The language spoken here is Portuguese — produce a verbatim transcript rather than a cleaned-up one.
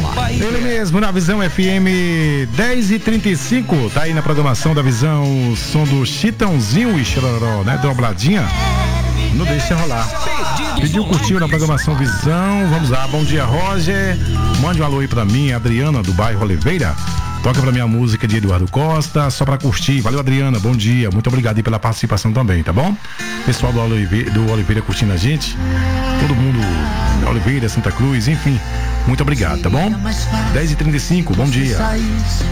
Ele mesmo, na Visão F M dez e trinta e cinco, tá aí na programação da Visão, o som do Chitãozinho e Chororó, né? Dobradinha. Não deixa rolar. Pediu, curtiu na programação Visão. Vamos lá, bom dia, Roger. Mande um alô aí pra mim, Adriana, do bairro Oliveira. Toca pra minha música de Eduardo Costa, só pra curtir. Valeu, Adriana, bom dia. Muito obrigado aí pela participação também, tá bom? Pessoal do Oliveira, do Oliveira curtindo a gente. Todo mundo, Oliveira, Santa Cruz, enfim. Muito obrigado, tá bom? dez e trinta e cinco, bom dia.